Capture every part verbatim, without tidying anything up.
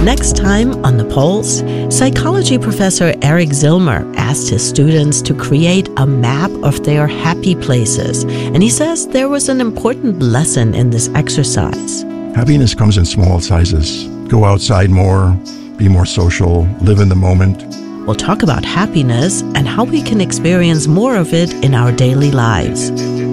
Next time on The Pulse, psychology professor Eric Zillmer asked his students to create a map of their happy places. And he says there was an important lesson in this exercise. Happiness comes in small sizes. Go outside more, be more social, live in the moment. We'll talk about happiness and how we can experience more of it in our daily lives.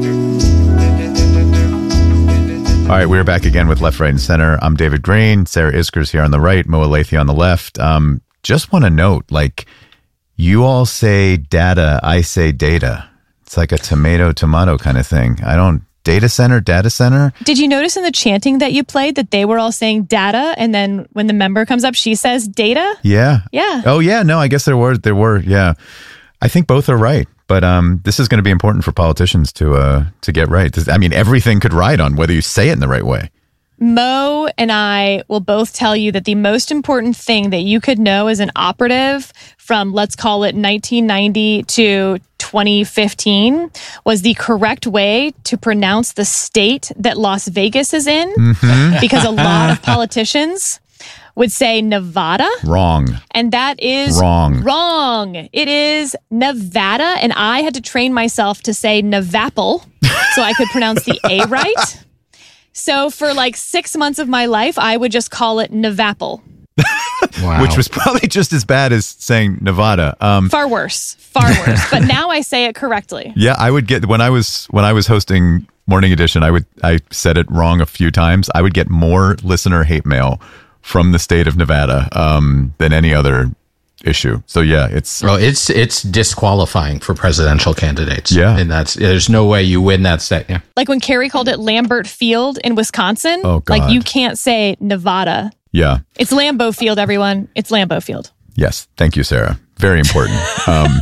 All right, we're back again with Left, Right, and Center. I'm David Green. Sarah Iskers here on the right, Mo Alethi on the left. Um, just want to note, like, you all say data, I say data. It's like a tomato, tomato kind of thing. I don't, data center, data center. Did you notice in the chanting that you played that they were all saying data, and then when the member comes up, she says data? Yeah. Yeah. Oh, yeah. No, I guess there were, there were, yeah. I think both are right. But um, this is going to be important for politicians to uh, to get right. I mean, everything could ride on whether you say it in the right way. Mo and I will both tell you that the most important thing that you could know as an operative from, let's call it nineteen ninety to twenty fifteen, was the correct way to pronounce the state that Las Vegas is in. Mm-hmm. Because a lot of politicians would say Nevada. Wrong. And that is wrong. Wrong. It is Nevada. And I had to train myself to say Nevapple so I could pronounce the A right. So for like six months of my life, I would just call it Nevapple. Wow. Which was probably just as bad as saying Nevada. Um, far worse. Far worse. But now I say it correctly. Yeah, I would get, when I was when I was hosting Morning Edition, I would I said it wrong a few times. I would get more listener hate mail from the state of Nevada um, than any other issue. So yeah, it's well, it's it's disqualifying for presidential candidates. Yeah, and that's there's no way you win that state. Yeah, like when Kerry called it Lambert Field in Wisconsin. Oh God. Like you can't say Nevada. Yeah, it's Lambeau Field, everyone. It's Lambeau Field. Yes, thank you, Sarah. Very important. um,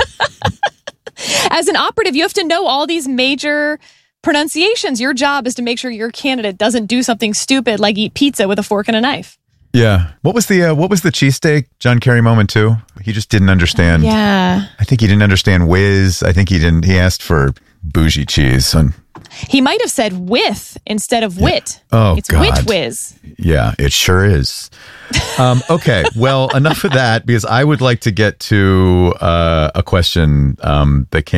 As an operative, you have to know all these major pronunciations. Your job is to make sure your candidate doesn't do something stupid like eat pizza with a fork and a knife. Yeah. What was the uh, what was the cheesesteak John Kerry moment too? He just didn't understand. Yeah. I think he didn't understand whiz. I think he didn't. He asked for bougie cheese. And he might have said with instead of yeah. wit. Oh, it's God. wit whiz. Yeah, it sure is. Um, okay. Well, enough of that, because I would like to get to uh, a question um, that came